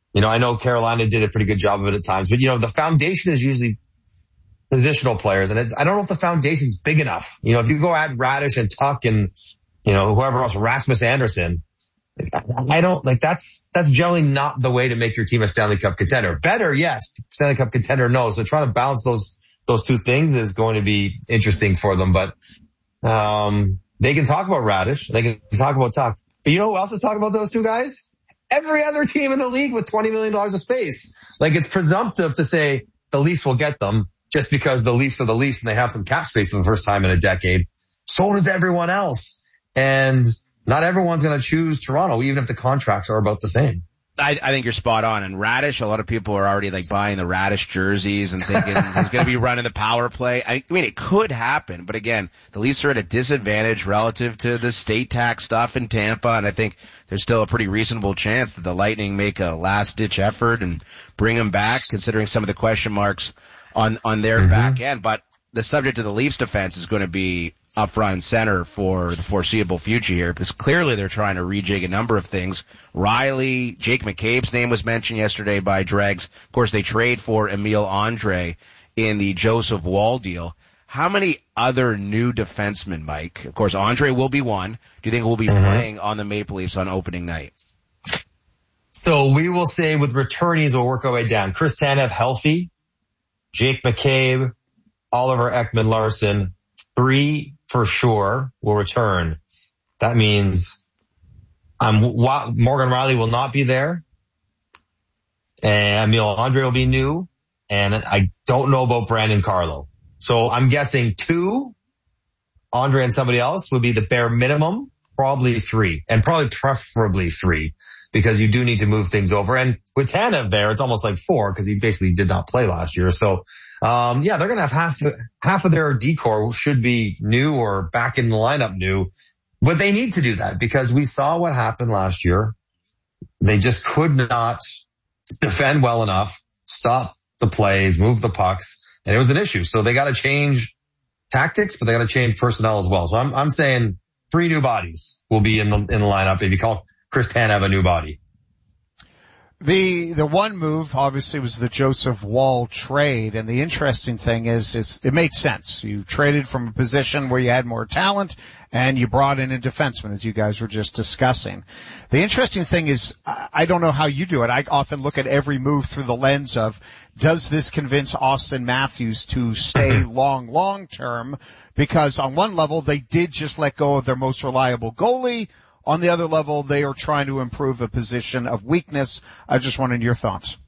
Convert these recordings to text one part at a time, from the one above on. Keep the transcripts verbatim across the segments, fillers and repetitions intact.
You know, I know Carolina did a pretty good job of it at times, but you know, the foundation is usually positional players, and it, I don't know if the foundation's big enough. You know, if you go add Radish and Tuck and, you know, whoever else, Rasmus Anderson, I don't, like, that's, that's generally not the way to make your team a Stanley Cup contender. Better, yes. Stanley Cup contender, no. So trying to balance those, those two things is going to be interesting for them. But, um, they can talk about Radish. They can talk about Tuck. But you know who else is talking about those two guys? Every other team in the league with twenty million dollars of space. Like, it's presumptive to say the Leafs will get them just because the Leafs are the Leafs and they have some cap space for the first time in a decade. So does everyone else. And not everyone's going to choose Toronto, even if the contracts are about the same. I, I think you're spot on. And Radish, a lot of people are already like buying the Radish jerseys and thinking he's going to be running the power play. I mean, it could happen, but again, the Leafs are at a disadvantage relative to the state tax stuff in Tampa, and I think there's still a pretty reasonable chance that the Lightning make a last-ditch effort and bring him back, considering some of the question marks on on their mm-hmm. back end. But the subject of the Leafs defense is going to be up front and center for the foreseeable future here, because clearly they're trying to rejig a number of things. Riley, Jake McCabe's name was mentioned yesterday by Dregs. Of course, they trade for Emile Andre in the Joseph Woll deal. How many other new defensemen, Mike? Of course, Andre will be one. Do you think we'll be mm-hmm. playing on the Maple Leafs on opening night? So we will say with returnees, we'll work our way down. Chris Tanev healthy, Jake McCabe, Oliver Ekman-Larsson, three for sure will return. That means um, Morgan Riley will not be there, and Emile Andre will be new, and I don't know about Brandon Carlo. So I'm guessing two, Andre and somebody else would be the bare minimum, probably three, and probably preferably three, because you do need to move things over. And with Tanev there, it's almost like four, because he basically did not play last year. So Um, yeah, they're going to have half, half of their decor should be new or back in the lineup new, but they need to do that because we saw what happened last year. They just could not defend well enough, stop the plays, move the pucks, and it was an issue. So they got to change tactics, but they got to change personnel as well. So I'm, I'm saying three new bodies will be in the, in the lineup if you call Chris Tanev a new body. The, the one move obviously was the Joseph Woll trade, and the interesting thing is, is it made sense. You traded from a position where you had more talent, and you brought in a defenseman, as you guys were just discussing. The interesting thing is, I don't know how you do it. I often look at every move through the lens of, does this convince Austin Matthews to stay long, long term? Because on one level, they did just let go of their most reliable goalie. On the other level, they are trying to improve a position of weakness. I just wanted your thoughts.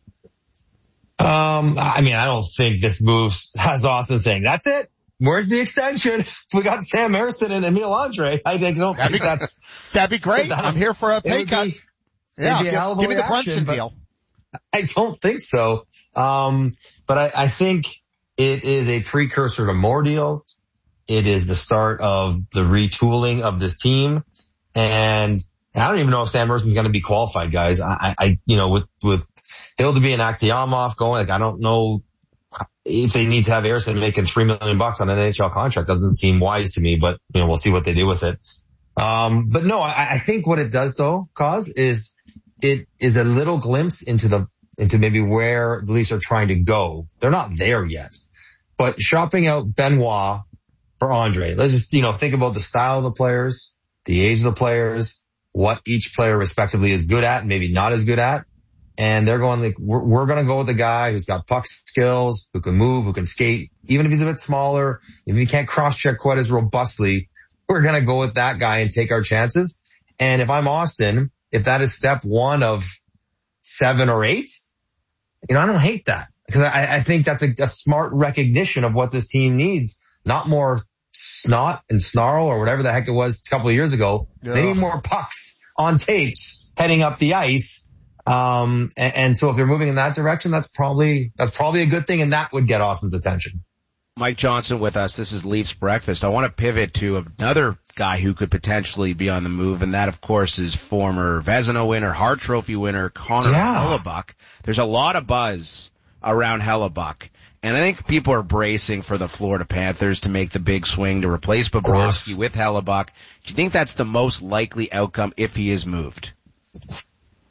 Um, I mean, I don't think this move has Austin saying, that's it. Where's the extension? We got Sam Harrison and Emile Andre. I think, don't that'd think be, that's, that'd be great. That, I'm here for a pay cut. Be, yeah, give, give me the Brunson deal. I don't think so. Um, but I, I think it is a precursor to more deals. It is the start of the retooling of this team. And I don't even know if Sam Merson's going to be qualified, guys. I, I, you know, with, with Hildebrand and Akhtiamov going, like, I don't know if they need to have Harrison making three million bucks on an N H L contract. Doesn't seem wise to me, but, you know, we'll see what they do with it. Um, but no, I, I think what it does though, cause is it is a little glimpse into the, into maybe where the Leafs are trying to go. They're not there yet, but shopping out Benoit for Andre. Let's just, you know, think about the style of the players, the age of the players, what each player respectively is good at and maybe not as good at. And they're going like, we're, we're going to go with the guy who's got puck skills, who can move, who can skate, even if he's a bit smaller, even if he can't cross check quite as robustly. We're going to go with that guy and take our chances. And if I'm Austin, if that is step one of seven or eight, you know, I don't hate that because I, I think that's a, a smart recognition of what this team needs, not more snot and snarl or whatever the heck it was a couple of years ago. Yeah. They need more pucks on tapes heading up the ice. Um, and, and so if they're moving in that direction, that's probably, that's probably a good thing. And that would get Austin's attention. Mike Johnson with us. This is Leafs Breakfast. I want to pivot to another guy who could potentially be on the move. And that of course is former Vezina winner, Hart Trophy winner, Connor yeah. Hellebuyck. There's a lot of buzz around Hellebuyck. And I think people are bracing for the Florida Panthers to make the big swing to replace Bobrovsky with Hellebuyck. Do you think that's the most likely outcome if he is moved?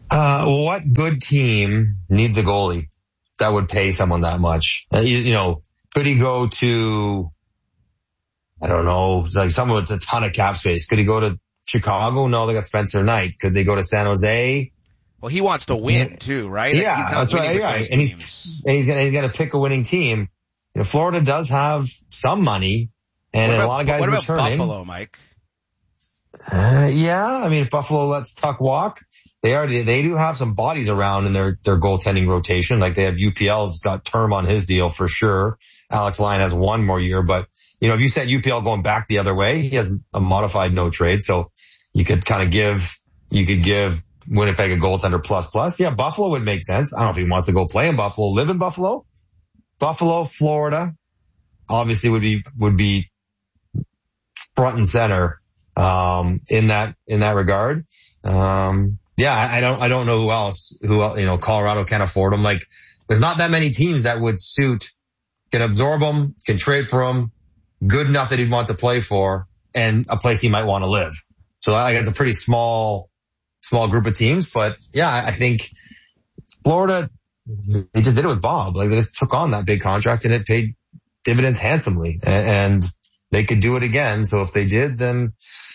Uh, what good team needs a goalie that would pay someone that much? Uh, you, you know, could he go to, I don't know, like someone with a ton of cap space? Could he go to Chicago? No, they got Spencer Knight. Could they go to San Jose? Well, he wants to win too, right? Yeah, he's not that's right. right. And he's, and he's gonna, he's gonna pick a winning team. You know, Florida does have some money and about, a lot of guys what about returning. Buffalo, Mike? Uh, yeah, I mean, if Buffalo lets Tuck walk, they already, they do have some bodies around in their, their goaltending rotation. Like they have U P L's got term on his deal for sure. Alex Lyon has one more year, but you know, if you set U P L going back the other way, he has a modified no trade. So you could kind of give, you could give Winnipeg a goaltender plus plus. Yeah, Buffalo would make sense. I don't know if he wants to go play in Buffalo, live in Buffalo. Buffalo, Florida, obviously would be, would be front and center, um, in that, in that regard. Um, yeah, I, I don't, I don't know who else, who else, you know, Colorado can't afford them. Like there's not that many teams that would suit, can absorb them, can trade for them, good enough that he'd want to play for, and a place he might want to live. So I guess it's a pretty small, small group of teams. But yeah, I think Florida, they just did it with Bob. Like they just took on that big contract and it paid dividends handsomely, and they could do it again. So if they did, then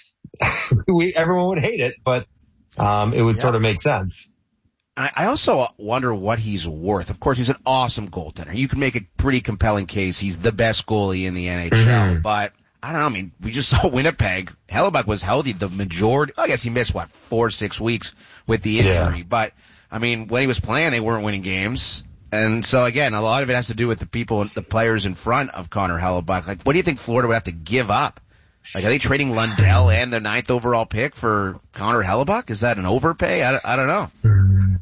we, everyone would hate it, but, um, it would yeah. sort of make sense. I also wonder what he's worth. Of course, he's an awesome goaltender. You can make a pretty compelling case. He's the best goalie in the N H L, mm-hmm. but I don't know. I mean, we just saw Winnipeg. Hellebuyck was healthy the majority. I guess he missed what, four, six weeks with the injury, yeah. but I mean, when he was playing, they weren't winning games. And so again, a lot of it has to do with the people, the players in front of Connor Hellebuyck. Like, what do you think Florida would have to give up? Like, are they trading Lundell and the ninth overall pick for Connor Hellebuyck? Is that an overpay? I, I don't know.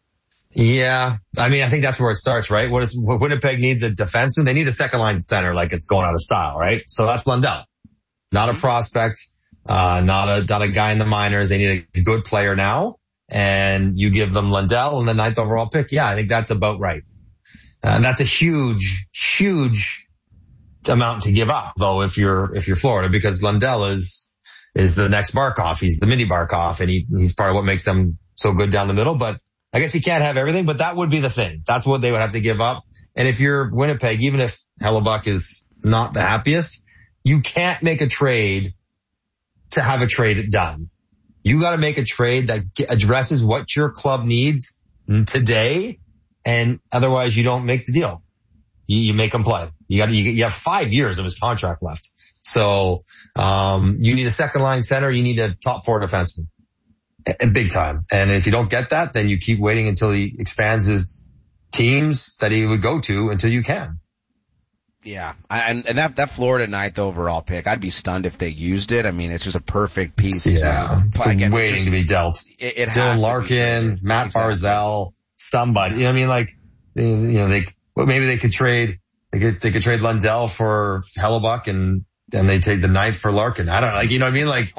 Yeah. I mean, I think that's where it starts, right? What is, what Winnipeg needs a defenseman. They need a second line center, like it's going out of style, right? So that's Lundell. Not a prospect, uh, not a, not a guy in the minors. They need a good player now. And you give them Lundell and the ninth overall pick. Yeah, I think that's about right. And that's a huge, huge amount to give up, though, if you're, if you're Florida, because Lundell is, is the next Barkov. He's the mini Barkov, and he, he's part of what makes them so good down the middle. But I guess you can't have everything, but that would be the thing. That's what they would have to give up. And if you're Winnipeg, even if Hellebuyck is not the happiest, you can't make a trade to have a trade done. You got to make a trade that addresses what your club needs today, and otherwise you don't make the deal. You, you make him play. You got you, you have five years of his contract left. So, um, you need a second line center. You need a top four defenseman, a, a big time. And if you don't get that, then you keep waiting until he expands his teams that he would go to until you can. Yeah, I, and, and that that Florida ninth overall pick, I'd be stunned if they used it. I mean, it's just a perfect piece. Yeah, it's again, waiting just, to be dealt. It, it Dylan Larkin, Matt exactly. Barzal, somebody. You know what I mean? Like, you know, they well, maybe they could trade. They could they could trade Lundell for Hellebuyck, and and they take the ninth for Larkin. I don't know, like, you know what I mean? Like,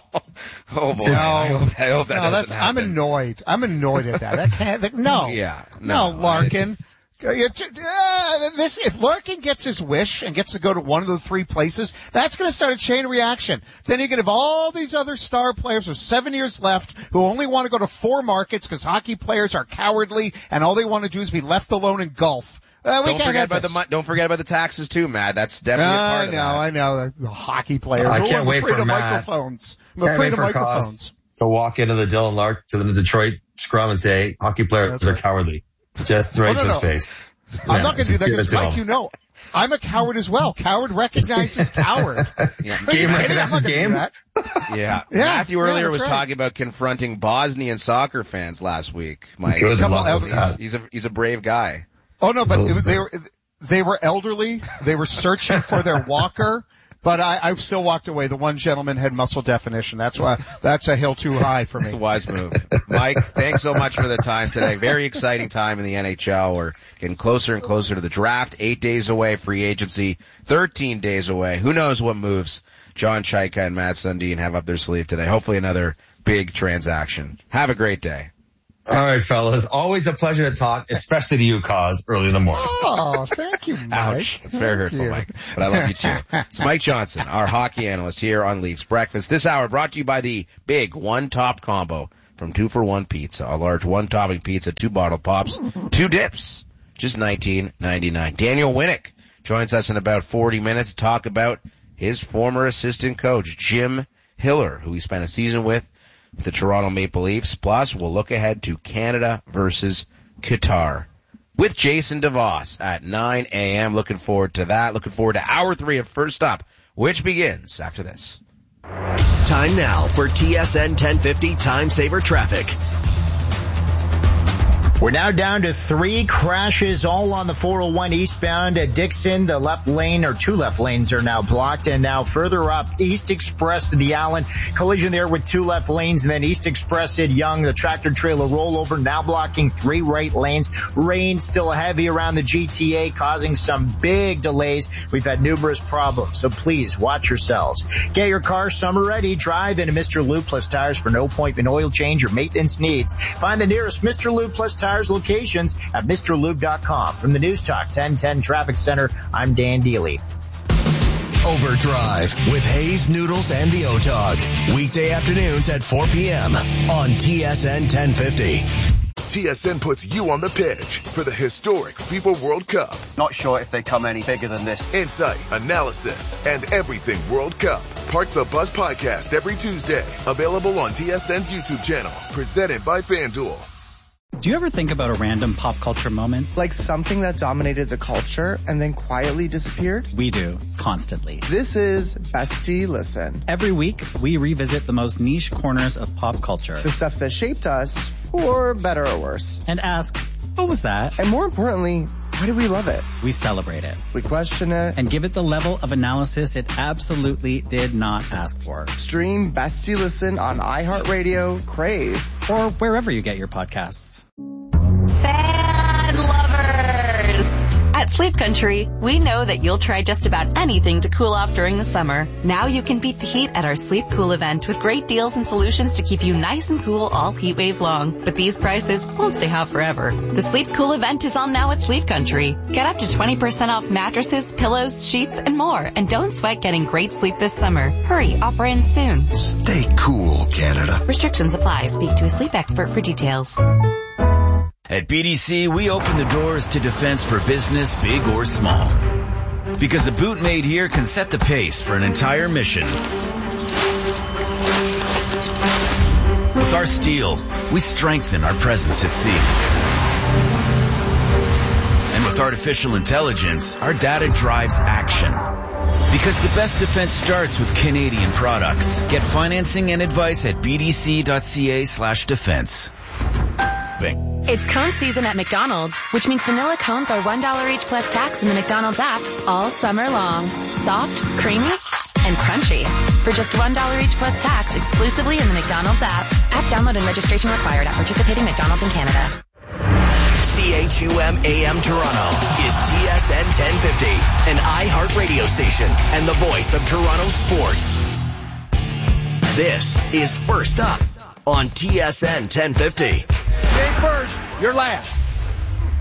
oh boy, no, I hope, I hope that no, that's, happen. I'm annoyed. I'm annoyed at that. That can't. That, no, yeah, no, no Larkin. Uh, this, if Larkin gets his wish and gets to go to one of the three places, that's going to start a chain reaction. Then you're going to have all these other star players with seven years left who only want to go to four markets because hockey players are cowardly and all they want to do is be left alone in golf. Uh, we don't can't forget have about this. the don't forget about the taxes too, Matt. That's definitely uh, a part I of know, that. I know. The hockey players. I can't I'm wait afraid for of Matt. microphones. I'm Can't afraid wait of for microphones. To walk into the Dylan Lark to the Detroit scrum and say, hockey players That's are right. cowardly. Just right oh, no, to his no. face. I'm yeah, not going to do that because, Mike, you know, I'm a coward as well. Coward recognizes coward. Yeah. Game recognizes game. Yeah. yeah. Matthew earlier yeah, was right. talking about confronting Bosnian soccer fans last week. Mike, Good Come luck on, with that. he's a he's a brave guy. Oh no, but it, they were they were elderly. They were searching for their walker. But I, I still walked away. The one gentleman had muscle definition. That's why, that's a hill too high for me. It's a wise move. Mike, thanks so much for the time today. Very exciting time in the N H L. We're getting closer and closer to the draft. Eight days away, free agency, thirteen days away. Who knows what moves John Chaika and Matt Sundin have up their sleeve today. Hopefully another big transaction. Have a great day. All right, fellas. Always a pleasure to talk, especially to you, Cause, early in the morning. Oh, thank you, Mike. Ouch. It's very hurtful, you. Mike. But I love you too. It's Mike Johnson, our hockey analyst here on Leafs Breakfast. This hour brought to you by the big one top combo. from Two for One Pizza. A large one-topping pizza, two bottle pops, two dips, just nineteen ninety-nine. Daniel Winnick joins us in about forty minutes to talk about his former assistant coach, Jim Hiller, who he spent a season with with the Toronto Maple Leafs. Plus, we'll look ahead to Canada versus Qatar with Jason DeVos at nine a.m. Looking forward to that. Looking forward to hour three of First Up, which begins after this. Time now for T S N ten fifty Time Saver Traffic. We're now down to three crashes, all on the four oh one eastbound at Dixon. The left lane, or two left lanes, are now blocked. And now further up, East Express to the Allen. Collision there with two left lanes. And then East Express at Young, the tractor trailer rollover, now blocking three right lanes. Rain still heavy around the G T A, causing some big delays. We've had numerous problems, so please watch yourselves. Get your car summer ready. Drive into Mister Lube Plus Tires for no appointment oil change or maintenance needs. Find the nearest Mister Lube Plus Tires locations at Mr Lube dot com. From the News Talk ten ten Traffic Center, I'm Dan Dealey. Overdrive with Hayes, Noodles, and the O-Dog. Weekday afternoons at four p.m. on T S N ten fifty. T S N puts you on the pitch for the historic FIFA World Cup. Not sure if they come any bigger than this. Insight, analysis, and everything World Cup. Park the Bus podcast every Tuesday. Available on T S N's YouTube channel. Presented by FanDuel. Do you ever think about a random pop culture moment? Like something that dominated the culture and then quietly disappeared? We do, constantly. This is Bestie Listen. Every week, we revisit the most niche corners of pop culture. The stuff that shaped us, for better or worse. And ask, what was that? And more importantly, why do we love it? We celebrate it. We question it. And give it the level of analysis it absolutely did not ask for. Stream Bestie Listen on iHeartRadio, Crave, or wherever you get your podcasts. Fan lovers! At Sleep Country, we know that you'll try just about anything to cool off during the summer. Now you can beat the heat at our Sleep Cool event with great deals and solutions to keep you nice and cool all heat wave long. But these prices won't stay hot forever. The Sleep Cool event is on now at Sleep Country. Get up to twenty percent off mattresses, pillows, sheets, and more. And don't sweat getting great sleep this summer. Hurry, offer ends soon. Stay cool, Canada. Restrictions apply. Speak to a sleep expert for details. At B D C, we open the doors to defense for business, big or small. Because a boot made here can set the pace for an entire mission. With our steel, we strengthen our presence at sea. And with artificial intelligence, our data drives action. Because the best defense starts with Canadian products. Get financing and advice at bdc.ca slash defense. It's cone season at McDonald's, which means vanilla cones are one dollar each plus tax in the McDonald's app all summer long. Soft, creamy, and crunchy. For just one dollar each plus tax exclusively in the McDonald's app. App download and registration required at participating McDonald's in Canada. C H U M A M Toronto is T S N ten fifty, an iHeart radio station and the voice of Toronto sports. This is First Up on T S N ten fifty. Game first, you're last.